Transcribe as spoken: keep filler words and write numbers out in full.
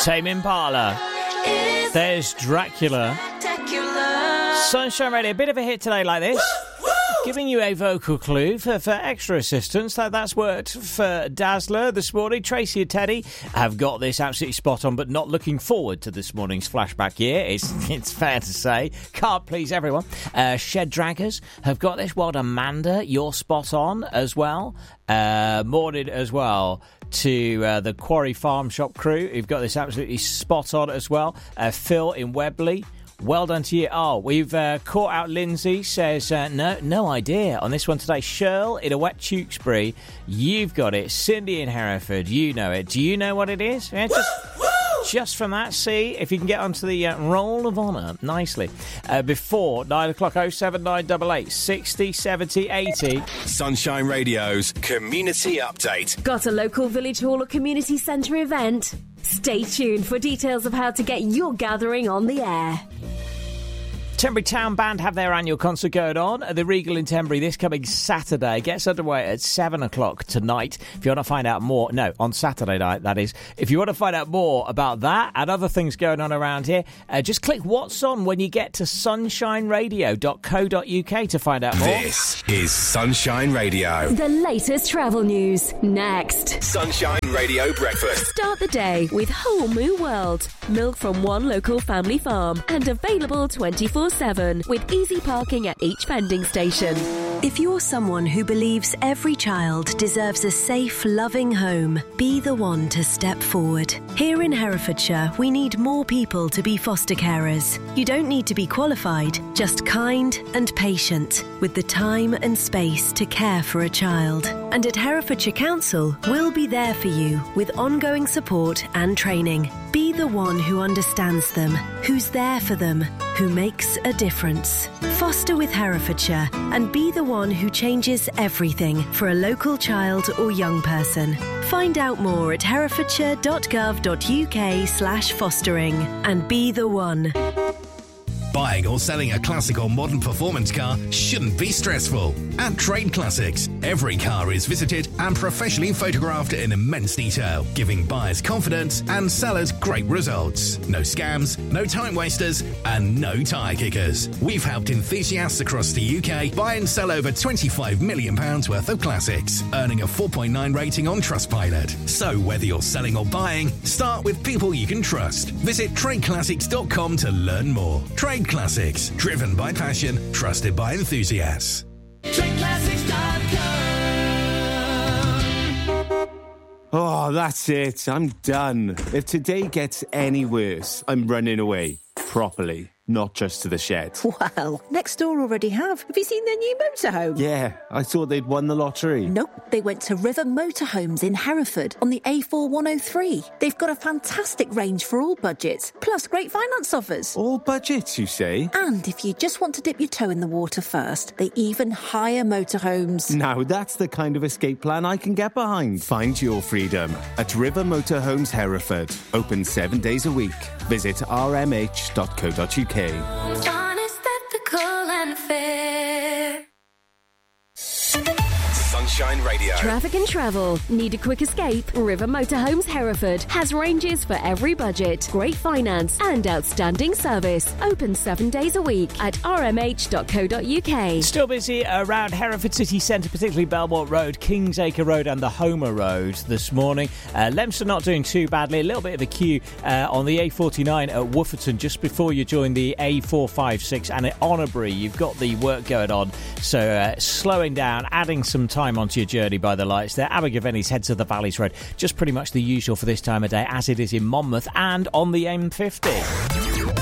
Tame Impala. There's Dracula. Sunshine Radio, a bit of a hit today like this. Giving you a vocal clue for, for extra assistance. That, that's worked for Dazzler this morning. Tracy and Teddy have got this absolutely spot on, but not looking forward to this morning's flashback year. It's, it's fair to say. Can't please everyone. Uh, Shed Draggers have got this. Well done, Amanda. You're spot on as well. Uh, morning as well to uh, the Quarry Farm Shop crew. You've got this absolutely spot on as well. Uh, Phil in Webley. Well done to you. Oh, we've uh, caught out Lindsay, says, uh, no no idea on this one today. Shirl in a wet Tewkesbury, you've got it. Cindy in Hereford, you know it. Do you know what it is? Yeah, just, just from that, see if you can get onto the uh, roll of honour nicely. Uh, before nine o'clock, oh seven nine eight eight, sixty, seventy, eighty. Sunshine Radio's Community Update. Got a local village hall or community centre event? Stay tuned for details of how to get your gathering on the air. Tenbury Town Band have their annual concert going on at the Regal in Tenbury this coming Saturday. Gets underway at seven o'clock tonight. If you want to find out more, no, on Saturday night, that is. If you want to find out more about that and other things going on around here, uh, just click What's On when you get to sunshine radio dot co dot uk to find out more. This is Sunshine Radio. The latest travel news, next. Sunshine Radio Breakfast. Start the day with Whole Moo World. Milk from one local family farm and available twenty-four seven with easy parking at each vending station. If you're someone who believes every child deserves a safe, loving home, be the one to step forward. Here in Herefordshire, we need more people to be foster carers. You don't need to be qualified, just kind and patient, with the time and space to care for a child. And at Herefordshire Council, we'll be there for you with ongoing support and training. Be the one who understands them, who's there for them, who makes a difference. Foster with Herefordshire and be the one who changes everything for a local child or young person. Find out more at herefordshire dot gov dot uk slash fostering and be the one. Buying or selling a classic or modern performance car shouldn't be stressful. At Trade Classics, every car is visited and professionally photographed in immense detail, giving buyers confidence and sellers great results. No scams, no time wasters, and no tyre kickers. We've helped enthusiasts across the U K buy and sell over twenty-five million pounds worth of classics, earning a four point nine rating on Trustpilot. So whether you're selling or buying, start with people you can trust. Visit trade classics dot com to learn more. Trade Classics, driven by passion, trusted by enthusiasts. trade classics dot com. Oh, that's it. I'm done. If today gets any worse, I'm running away. Properly. Not just to the shed. Well, next door already have. Have you seen their new motorhome? Yeah, I thought they'd won the lottery. Nope, they went to River Motorhomes in Hereford on the A four one oh three. They've got a fantastic range for all budgets, plus great finance offers. All budgets, you say? And if you just want to dip your toe in the water first, they even hire motorhomes. Now that's the kind of escape plan I can get behind. Find your freedom at River Motorhomes Hereford. Open seven days a week. Visit r m h dot co dot uk. Honest, ethical, and fair. Sunshine Radio. Traffic and travel. Need a quick escape? River Motorhomes Hereford has ranges for every budget, great finance and outstanding service. Open seven days a week at r m h dot co dot uk. Still busy around Hereford City Centre, particularly Belmont Road, Kingsacre Road and the Homer Road this morning. Uh, Leominster not doing too badly. A little bit of a queue uh, on the A forty-nine at Wooferton just before you join the A four fifty-six, and at Honoubury you've got the work going on. So uh, slowing down, adding some time onto your journey by the lights there. Abergavenny's heads of the Valleys Road, just pretty much the usual for this time of day, as it is in Monmouth and on the M fifty.